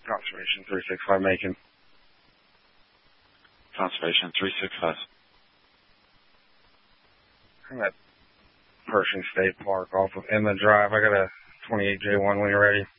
Conservation 365 Macon. Conservation 365. I'm at Pershing State Park off of Inland Drive. I got a 28J1 when you're ready.